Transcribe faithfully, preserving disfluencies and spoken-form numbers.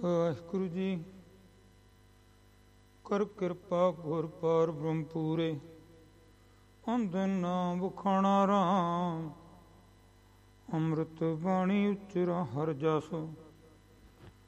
ਵਾਹਿਗੁਰੂ ਜੀ। ਕਰ ਕਿਰਪਾ ਗੁਰ ਪਾਰ ਬ੍ਰਹਮ ਪੂਰੇ, ਅੰਦਨ ਨਾਮ ਬਖਾਣਾ ਰਾਮ। ਅੰਮ੍ਰਿਤ ਬਾਣੀ ਉਚਰਾ ਹਰ ਜਸ,